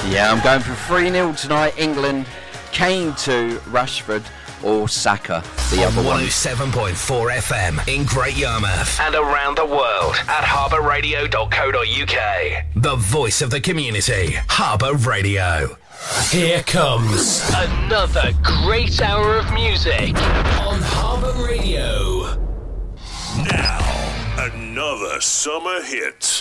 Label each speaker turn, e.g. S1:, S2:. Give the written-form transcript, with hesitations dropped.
S1: Yeah, I'm going for 3-0 tonight. England, Kane 2, Rashford or Saka, the other one.
S2: 107.4 FM in Great Yarmouth and around the world at harbourradio.co.uk. The voice of the community, Harbour Radio. Here comes another great hour of music on Harbour Radio.
S3: Now, another summer hit.